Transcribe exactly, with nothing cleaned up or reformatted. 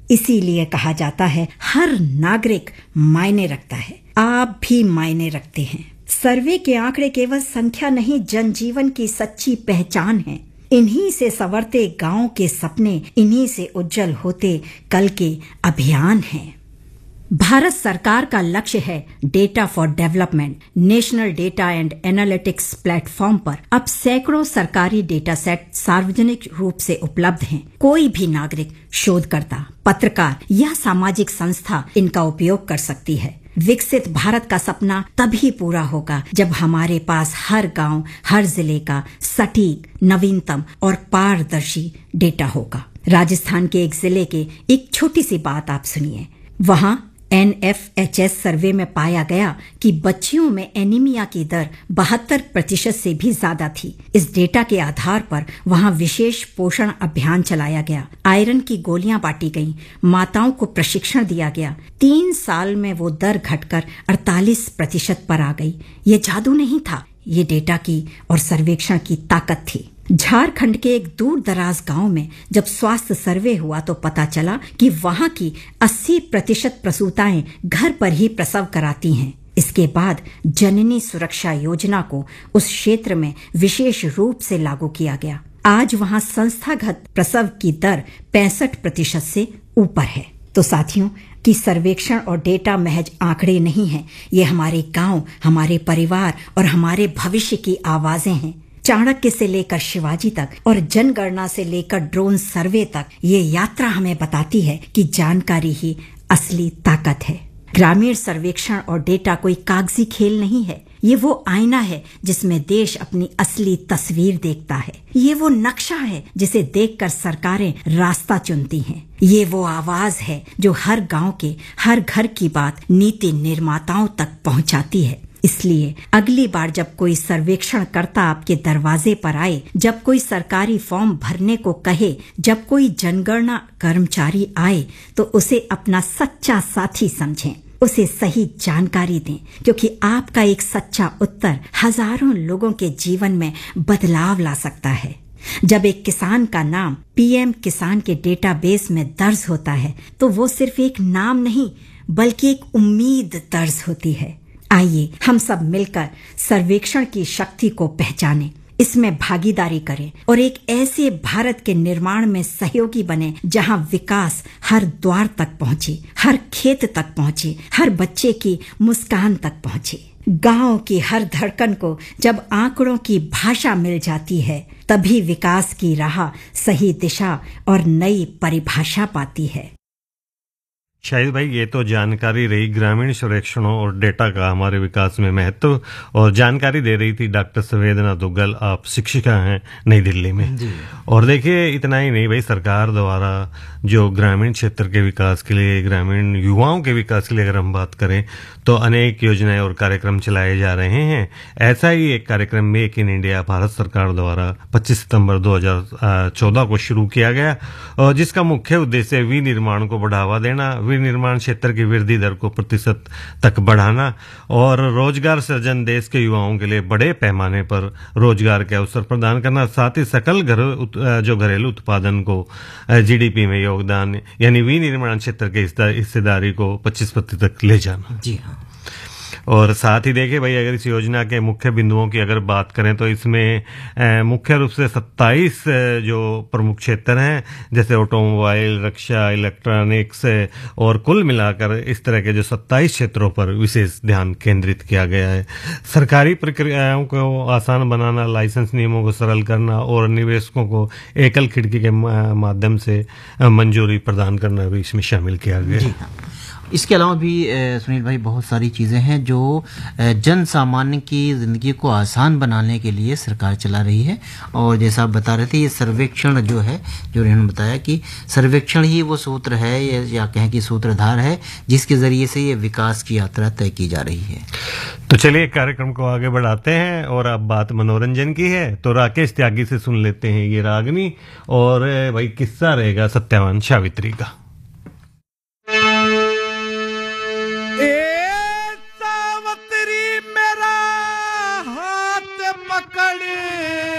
इसीलिए कहा जाता है हर नागरिक मायने रखता है। आप भी मायने रखते हैं। सर्वे के आंकड़े केवल संख्या नहीं, जनजीवन की सच्ची पहचान है। इन्हीं से संवरते गांव के सपने, इन्हीं से उज्जवल होते कल के अभियान हैं। भारत सरकार का लक्ष्य है data for development. National data and analytics platform पर अब सैकड़ों सरकारी डेटा सेट सार्वजनिक रूप से उपलब्ध हैं। कोई भी नागरिक, शोधकर्ता, पत्रकार या सामाजिक संस्था इनका उपयोग कर सकती है। विकसित भारत का सपना तभी पूरा होगा जब हमारे पास हर गांव, हर जिले का सटीक, नवीनतम और पारदर्शी डेटा होगा। राजस्थान के एक जिले के एक छोटी सी बात आप सुनिए। वहां N F H S survey में पाया गया कि बच्चियों में एनीमिया की दर बहत्तर प्रतिशत से भी ज्यादा थी। इस डेटा के आधार पर वहां विशेष पोषण अभियान चलाया गया। आयरन की गोलियां बांटी गईं, माताओं को प्रशिक्षण दिया गया। तीन साल में वो दर घटकर अड़तालीस प्रतिशत पर आ गई। ये जादू नहीं था, ये डेटा की और सर्वेक्षण की ताकत थी। झारखंड के एक दूर दराज गांव में जब स्वास्थ्य सर्वे हुआ तो पता चला कि वहां की अस्सी प्रतिशत प्रसूताएं घर पर ही प्रसव कराती हैं। इसके बाद जननी सुरक्षा योजना को उस क्षेत्र में विशेष रूप से लागू किया गया। आज वहां संस्थागत प्रसव की दर पैंसठ प्रतिशत से ऊपर है। तो साथियों, कि सर्वेक्षण और डेटा महज आंकड़े नहीं हैं, ये हमारे गांव, हमारे परिवार और हमारे भविष्य की आवाजें हैं। चाणक्य से लेकर शिवाजी तक और जनगणना से लेकर ड्रोन सर्वे तक ये यात्रा हमें बताती है कि जानकारी ही असली ताकत है। ग्रामीण सर्वेक्षण और डेटा कोई कागजी खेल नहीं है। ये वो आईना है जिसमें देश अपनी असली तस्वीर देखता है। ये वो नक्शा है जिसे देखकर सरकारें रास्ता चुनती हैं। ये वो आवाज है जो हर गांव के हर घर की बात नीति निर्माताओं तक पहुंचाती है। इसलिए अगली बार जब कोई सर्वेक्षण करता आपके दरवाजे पर आए, जब कोई सरकारी फॉर्म भरने को कहे, जब कोई जनगणना कर्मचारी आए, तो उसे अपना सच्चा साथी समझें, उसे सही जानकारी दें, क्योंकि आपका एक सच्चा उत्तर हजारों लोगों के जीवन में बदलाव ला सकता है। जब एक किसान का नाम पीएम किसान के डेटाबेस में दर्ज होता है, तो वो सिर्फ एक नाम नहीं बल्कि एक उम्मीद दर्ज होती है। आइए हम सब मिलकर सर्वेक्षण की शक्ति को पहचानें, इसमें भागीदारी करें और एक ऐसे भारत के निर्माण में सहयोगी बने जहां विकास हर द्वार तक पहुंचे, हर खेत तक पहुंचे, हर बच्चे की मुस्कान तक पहुंचे। गांव की हर धड़कन को जब आंकड़ों की भाषा मिल जाती है, तभी विकास की राह सही दिशा और नई परिभाषा पाती है। शाहिद भाई, ये तो जानकारी रही ग्रामीण सर्वेक्षणों और डेटा का हमारे विकास में महत्व, और जानकारी दे रही थी डॉक्टर संवेदना दुग्गल। आप शिक्षिका हैं नई दिल्ली में जी। और देखिए, इतना ही नहीं भाई, सरकार द्वारा जो ग्रामीण क्षेत्र के विकास के लिए, ग्रामीण युवाओं के विकास के लिए अगर हम बात करें तो अनेक योजनाएं और कार्यक्रम चलाए जा रहे हैं। ऐसा ही एक कार्यक्रम मेक इन इंडिया भारत सरकार द्वारा पच्चीस सितंबर दो हज़ार चौदह को शुरू किया गया, और जिसका मुख्य उद्देश्य विनिर्माण को बढ़ावा देना, विनिर्माण क्षेत्र की वृद्धि दर को प्रतिशत तक बढ़ाना और रोजगार सृजन, देश के युवाओं के लिए बड़े पैमाने पर रोजगार के अवसर प्रदान करना, साथ ही सकल घर जो घरेलू उत्पादन को जीडीपी में योगदान यानी विनिर्माण क्षेत्र के हिस्सेदारी को पच्चीस प्रतिशत तक ले जाना। जी हाँ। और साथ ही देखिए भाई, अगर इस योजना के मुख्य बिंदुओं की अगर बात करें तो इसमें मुख्य रूप से सत्ताईस जो प्रमुख क्षेत्र हैं, जैसे ऑटोमोबाइल, रक्षा, इलेक्ट्रॉनिक्स, और कुल मिलाकर इस तरह के जो सत्ताईस क्षेत्रों पर विशेष ध्यान केंद्रित किया गया है। सरकारी प्रक्रियाओं को आसान बनाना, लाइसेंस नियमों को सरल करना और निवेशकों को एकल खिड़की के माध्यम से मंजूरी प्रदान करना भी इसमें शामिल किया गया है। इसके अलावा भी सुनील भाई बहुत सारी चीज़ें हैं जो जन सामान्य की ज़िंदगी को आसान बनाने के लिए सरकार चला रही है। और जैसा आप बता रहे थे, ये सर्वेक्षण जो है, जो उन्होंने बताया कि सर्वेक्षण ही वो सूत्र है या कहें कि सूत्रधार है जिसके ज़रिए से ये विकास की यात्रा तय की जा रही है। तो चलिए कार्यक्रम को आगे बढ़ाते हैं, और अब बात मनोरंजन की है तो राकेश त्यागी से सुन लेते हैं ये रागनी, और भाई किस्सा रहेगा सत्यवान सावित्री का।